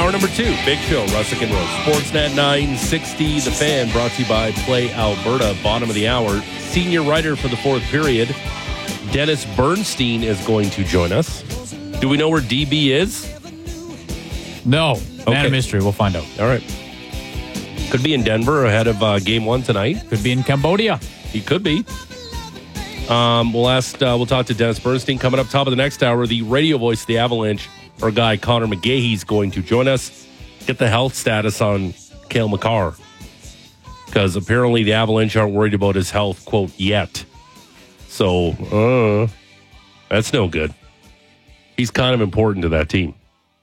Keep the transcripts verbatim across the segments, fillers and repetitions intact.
Hour number two, Big Show, Russick and Rose. Sportsnet nine sixty, The Fan, brought to you by Play Alberta. Bottom of the hour, senior writer for the fourth period, Dennis Bernstein, is going to join us. Do we know where D B is? No. Okay. Man of mystery. We'll find out. All right. Could be in Denver ahead of uh, game one tonight. Could be in Cambodia. He could be. Um, we'll ask. Uh, we'll talk to Dennis Bernstein coming up top of the next hour. The radio voice of the Avalanche, our guy Connor McGahey, is going to join us. Get the health status on Cale Makar, because apparently the Avalanche aren't worried about his health, quote, yet. So uh, that's no good. He's kind of important to that team.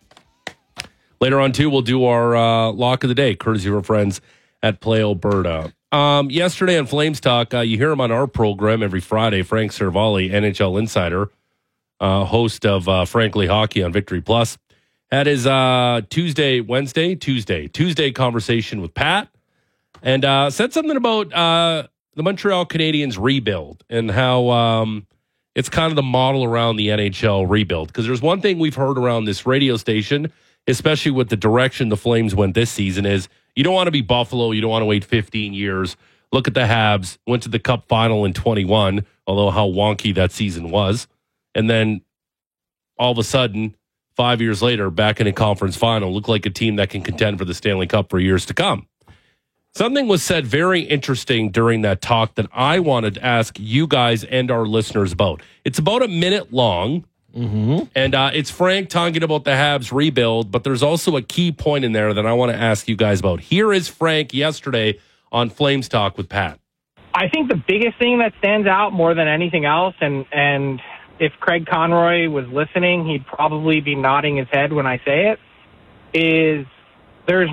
Later on, too, we'll do our uh, lock of the day, courtesy of our friends at Play Alberta. Um, yesterday on Flames Talk, uh, you hear him on our program every Friday, Frank Cervalli, N H L insider, uh, host of uh, Frankly Hockey on Victory Plus, had his uh, Tuesday, Wednesday, Tuesday, Tuesday conversation with Pat, and uh, said something about uh, the Montreal Canadiens rebuild and how um, it's kind of the model around the N H L rebuild. Because there's one thing we've heard around this radio station, especially with the direction the Flames went this season, is you don't want to be Buffalo. You don't want to wait fifteen years. Look at the Habs. Went to the Cup final in twenty-one, although how wonky that season was. And then all of a sudden, five years later, back in a conference final, look like a team that can contend for the Stanley Cup for years to come. Something was said very interesting during that talk that I wanted to ask you guys and our listeners about. It's about a minute long. Mm-hmm. And uh, it's Frank talking about the Habs rebuild, but there's also a key point in there that I want to ask you guys about. Here is Frank yesterday on Flames Talk with Pat. I think the biggest thing that stands out more than anything else, and, and if Craig Conroy was listening, he'd probably be nodding his head when I say it, is there's